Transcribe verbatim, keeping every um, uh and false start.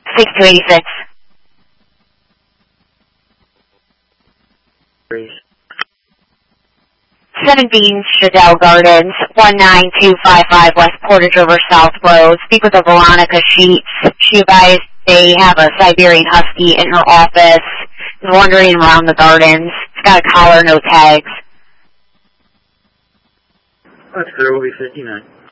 six two eight six. seventeen Shadell Gardens, one nine two five five West Portage River South Road. Speak with a Veronica Sheets. She advised they have a Siberian Husky in her office. Is wandering around the gardens. It's got a collar, no tags. That's clear. We'll be fifty-nine.